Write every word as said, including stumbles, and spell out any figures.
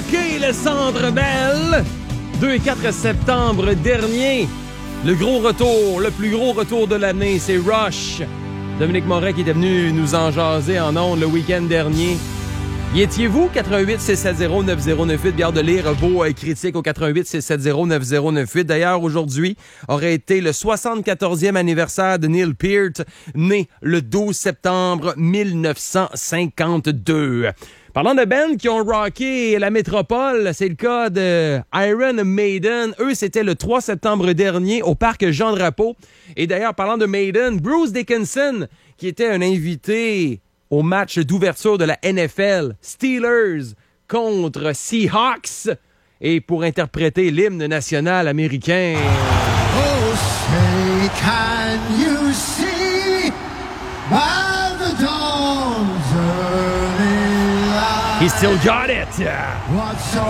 rocké le Centre Bell. deux et quatre septembre dernier. Le gros retour, le plus gros retour de l'année, c'est Rush. Dominique Moret qui était venu nous en jaser en ondes le week-end dernier. Y étiez-vous? quatre un huit six sept zéro neuf zéro neuf huit. Bien de lire vos euh, critiques au quatre un huit six sept zéro neuf zéro neuf huit. D'ailleurs, aujourd'hui aurait été le soixante-quatorzième anniversaire de Neil Peart, né le douze septembre mille neuf cent cinquante-deux. Parlant de bands qui ont rocké la métropole, c'est le cas de Iron Maiden. Eux, c'était le trois septembre dernier au parc Jean-Drapeau. Et d'ailleurs, parlant de Maiden, Bruce Dickinson, qui était un invité au match d'ouverture de la N F L, Steelers contre Seahawks, et pour interpréter l'hymne national américain. Oh, say, can you see by the dawn's early light? He still got it! What's so